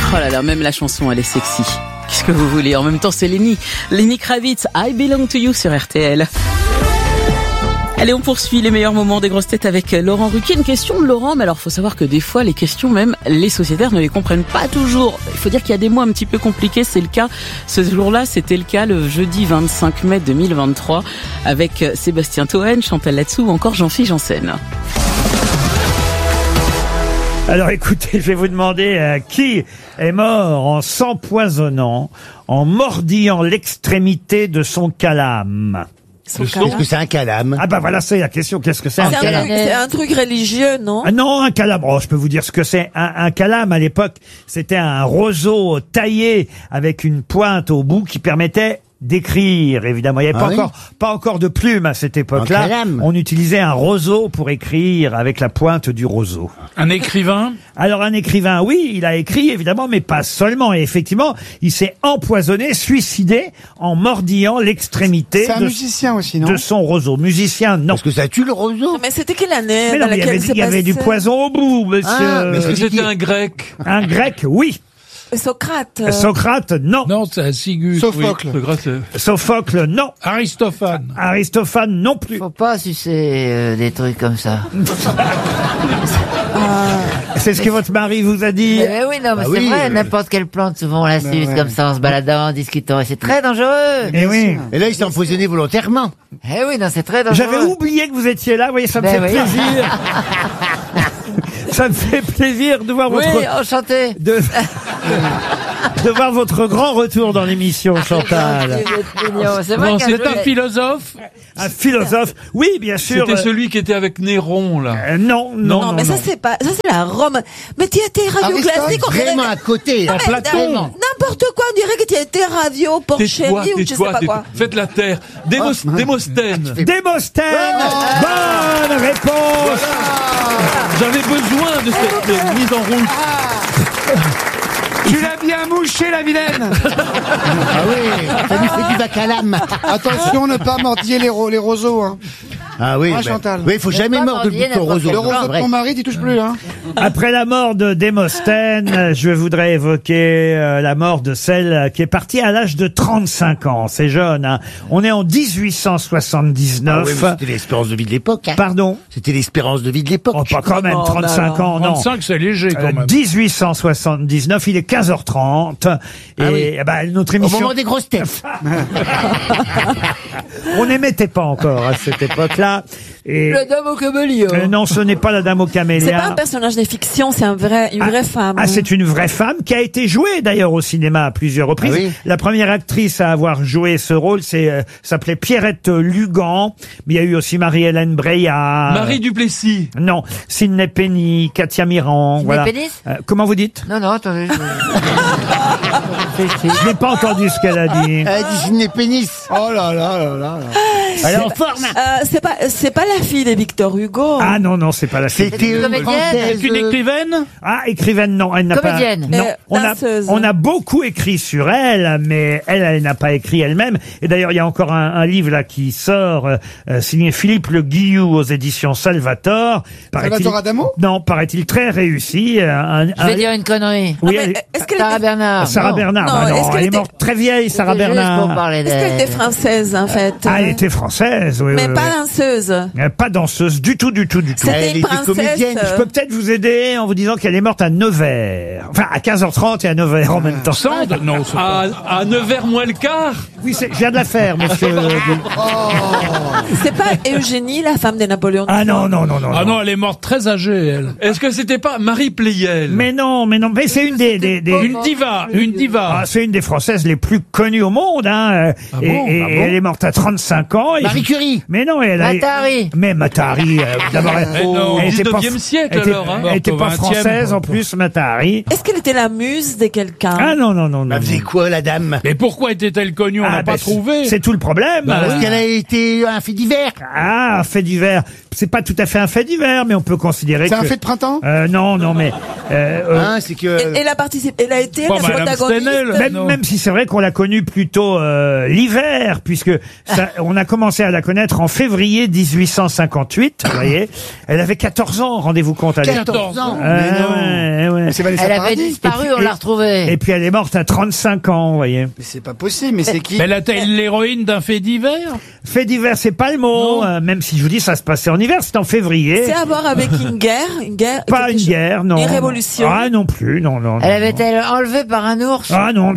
Oh là là, même la chanson, elle est sexy. Qu'est-ce que vous voulez? En même temps, c'est Lenny Kravitz, I Belong to You sur RTL. Allez, on poursuit les meilleurs moments des grosses têtes avec Laurent Ruquier. Une question de Laurent, mais alors faut savoir que des fois, les questions, même les sociétaires ne les comprennent pas toujours. Il faut dire qu'il y a des mots un petit peu compliqués, c'est le cas. Ce jour-là, c'était le cas le jeudi 25 mai 2023 avec Sébastien Toen, Chantal Latsou ou encore Jean-Philippe Janssen. Alors écoutez, je vais vous demander qui est mort en s'empoisonnant, en mordillant l'extrémité de son calame. Qu'est-ce que c'est un calame? Ah bah voilà, c'est la question. Qu'est-ce que c'est un calame? C'est un truc religieux, non? Ah non, un calame. Oh, je peux vous dire ce que c'est. Un calame, à l'époque, c'était un roseau taillé avec une pointe au bout qui permettait d'écrire, évidemment. Il n'y avait pas encore de plume à cette époque-là. On utilisait un roseau pour écrire avec la pointe du roseau. Un écrivain? Alors un écrivain, oui, il a écrit évidemment, mais pas seulement. Et effectivement, il s'est empoisonné, suicidé en mordillant l'extrémité musicien aussi, non? de son roseau. Musicien, non. Parce que ça tue le roseau. Mais c'était quelle année? Mais non, il y avait du poison au bout, monsieur. Est-ce que c'était un grec? Un grec, oui. Socrate. Socrate, non. Non, c'est un Sigus. Sophocle. Oui. Sophocle, non. Aristophane. Aristophane, non plus. Faut pas sucer des trucs comme ça. C'est ce que votre mari vous a dit. Mais oui, non, mais c'est vrai, n'importe quelle plante, souvent on la suce comme ça, en se baladant, en discutant, et c'est très dangereux. Eh oui. Et là, il s'est empoisonné volontairement. Eh oui, non, c'est très dangereux. J'avais oublié que vous étiez là, vous voyez, ça me fait plaisir. Ça me fait plaisir de voir votre... Oui, enchanté. De voir votre grand retour dans l'émission, Chantal. C'est vrai C'est un philosophe? Un philosophe, oui, bien sûr. C'était celui qui était avec Néron, là. Non. Mais ça c'est pas, ça c'est la Rome. Mais tu étais radio classique, on Vraiment à côté. En Platon. N'importe quoi, on dirait que tu étais radio Porchéry ou je sais pas quoi. Faites la terre. Démosthène. Démosthène. Bonne réponse. J'avais besoin de cette mise en route. Tu l'as bien mouché, la vilaine. Ah oui, ça lui fait du bacalame. Attention, ne pas mordiller les roseaux, hein. Ah oui, Chantal. Oui, il faut jamais mordre le bout de ton roseau. Le roseau de ton mari, t'y touches plus, hein. Après la mort de Démosthène, je voudrais évoquer la mort de celle qui est partie à l'âge de 35 ans. C'est jeune, hein. On est en 1879. Ah oui, mais c'était l'espérance de vie de l'époque. Hein. Pardon? C'était l'espérance de vie de l'époque. Oh, pas quand même, 35 ans, non. 35, c'est léger, quand même. 1879, il est 15h30. Et notre émission... Au moment des grosses têtes. On n'émettait pas encore à cette époque-là. Et la dame au camélia. non, ce n'est pas la dame au camélia. C'est pas un personnage de fiction, c'est une vraie femme. Ah, c'est une vraie femme qui a été jouée d'ailleurs au cinéma à plusieurs reprises. Ah oui. La première actrice à avoir joué ce rôle, s'appelait Pierrette Lugan. Mais il y a eu aussi Marie-Hélène Breillat. Marie Duplessis. Non, Sidney Penny, Katia Miran. Sidney Voilà. Pénis Comment vous dites? Non, attendez. Je n'ai pas entendu ce qu'elle a dit. Elle a dit Sidney Pénis. Oh là là là là. Elle est en forme. C'est pas la fille de Victor Hugo. Ah non, c'est pas la fille. C'était une comédienne. C'est une écrivaine? Ah, écrivaine, non, elle n'a pas. Comédienne. Non, Danseuse. on a beaucoup écrit sur elle, mais elle n'a pas écrit elle-même. Et d'ailleurs, il y a encore un livre là qui sort, signé Philippe Le Guillou aux éditions Salvator. Salvatore Adamo? Non, paraît-il très réussi. Je vais dire une connerie. Oui, Est-ce qu'elle Sarah était... Bernard. Sarah Non. Bernard. Non, Bah non, est-ce qu'elle elle est était- morte très vieille, Sarah C'était juste Bernard. pour parler Est-ce qu'elle d'elle. était française, en fait? Ah, elle était française, oui. Mais oui, pas oui. danseuse. Pas danseuse du tout. C'était Elle une était princesse. comédienne. Je peux peut-être vous aider en vous disant qu'elle est morte à Nevers. Enfin, à 15h30 et à Nevers en même temps. Sand? Non, c'est pas. À Nevers moins le quart? Oui, je viens de la faire, monsieur. C'est pas Eugénie, la femme de Napoléon. Ah non. Ah non, elle est morte très âgée, elle. Est-ce que c'était pas Marie Pleyel? Mais non, mais c'est une des Une diva. Ah, c'est une des Françaises les plus connues au monde, hein. Et elle est morte à 35 ans. Et Marie Curie. Mais non, elle a... Matahari. Mais Matahari, d'abord, Mais non, au elle était pas... 19e siècle, elle était- alors, hein. Elle était pas Au 20e. française, en plus, Matahari. Est-ce qu'elle était la muse de quelqu'un? Ah non. Elle faisait quoi, la dame? Mais pourquoi était-elle connue? On Ah, n'a pas ben, trouvé. C'est tout le problème. Parce qu'elle a été un fait divers. Ah, un fait divers. C'est pas tout à fait un fait divers, mais on peut considérer que... C'est un fait de printemps? Non, mais... C'est que... Elle a participé, elle a été Pas la Madame protagoniste. Stenel. Non. Même si c'est vrai qu'on l'a connue plutôt l'hiver, puisque on a commencé à la connaître en février 1858, vous voyez. Elle avait 14 ans, rendez-vous compte. À l'époque. 14 ans. Ouais. C'est Vanessa Elle avait Paradis. disparu, Et puis- on l'a retrouvée. Et puis elle est morte à 35 ans, vous voyez. Mais c'est pas possible, mais c'est qui? Mais elle était l'héroïne d'un fait divers. Fait d'hiver, c'est pas le mot, même si je vous dis ça se passait en hiver, c'est en février. C'est à voir avec une guerre, Pas quelque une chose- guerre, non. Une révolution. Ah non plus, non. Elle avait été enlevée par un ours. Ah non.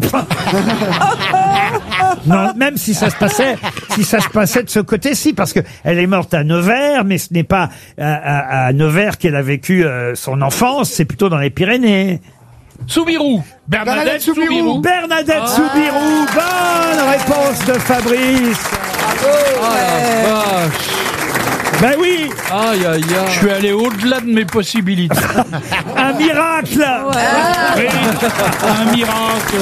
Non, même si ça se passait de ce côté-ci, parce que elle est morte à Nevers, mais ce n'est pas à Nevers qu'elle a vécu son enfance, c'est plutôt dans les Pyrénées. Soubirous. Bernadette Soubirous. Bernadette Soubirous, bonne réponse de Fabrice. Ben oui, Aïe, aïe, aïe. Je suis allé au-delà de mes possibilités. un miracle. Oui, un miracle.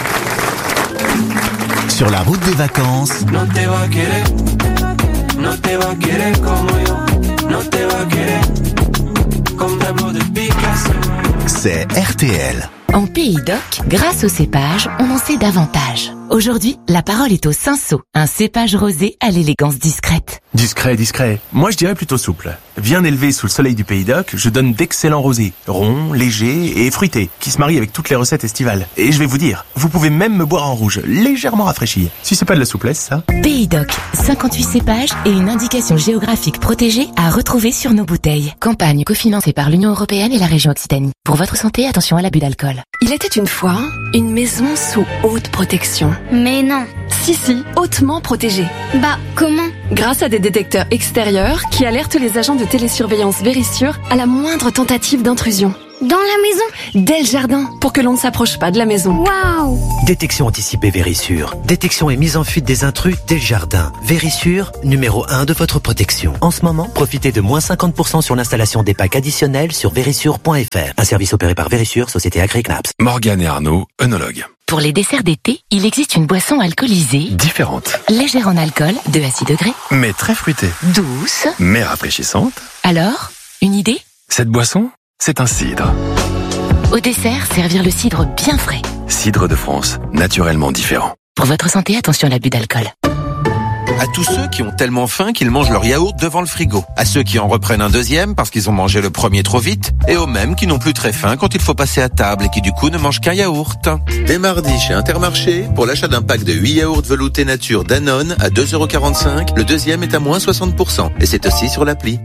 Sur la route des vacances, No te va a querer, no te va a querer como yo, no te va a querer comme Pablo de Picasso. c'est RTL. En Pays d'Oc, grâce au cépage, on en sait davantage. Aujourd'hui, la parole est au cinsault, un cépage rosé à l'élégance discrète. Discret. Moi, je dirais plutôt souple. Bien élevé sous le soleil du Pays d'Oc, je donne d'excellents rosés, ronds, légers et fruités, qui se marient avec toutes les recettes estivales. Et je vais vous dire, vous pouvez même me boire en rouge, légèrement rafraîchi. Si c'est pas de la souplesse, ça. Pays d'Oc, 58 cépages et une indication géographique protégée à retrouver sur nos bouteilles. Campagne cofinancée par l'Union Européenne et la région Occitanie. Pour votre santé, attention à l'abus d'alcool. Il était une fois une maison sous haute protection. Mais non. Si, hautement protégée. Bah, comment? Grâce à des détecteurs extérieurs qui alertent les agents de télésurveillance Vérissure à la moindre tentative d'intrusion. Dans la maison? Dès le jardin, pour que l'on ne s'approche pas de la maison. Waouh! Détection anticipée Vérissure. Détection et mise en fuite des intrus dès le jardin. Vérissure, numéro 1 de votre protection. En ce moment, profitez de moins 50% sur l'installation des packs additionnels sur vérissure.fr. Un service opéré par Vérissure, société Agri-Knaps. Morgane et Arnaud, œnologues. Pour les desserts d'été, il existe une boisson alcoolisée, Différentes, légère en alcool, 2 à 6 degrés, mais très fruitées, douce. mais rafraîchissantes. Alors, une idée? Cette boisson, c'est un cidre. Au dessert, servir le cidre bien frais. Cidre de France, naturellement différent. Pour votre santé, attention à l'abus d'alcool. À tous ceux qui ont tellement faim qu'ils mangent leur yaourt devant le frigo. À ceux qui en reprennent un deuxième parce qu'ils ont mangé le premier trop vite. Et aux mêmes qui n'ont plus très faim quand il faut passer à table et qui du coup ne mangent qu'un yaourt. Dès mardi chez Intermarché, pour l'achat d'un pack de 8 yaourts veloutés nature Danone à 2,45 €, le deuxième est à moins 60%. Et c'est aussi sur l'appli.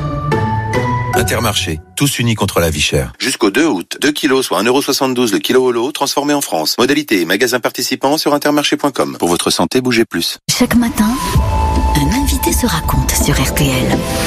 Intermarché, tous unis contre la vie chère. Jusqu'au 2 août, 2 kilos soit 1,72 € le kilo au lot, transformé en France. Modalité et magasin participant sur intermarché.com. Pour votre santé, bougez plus. Chaque matin, un invité se raconte sur RTL.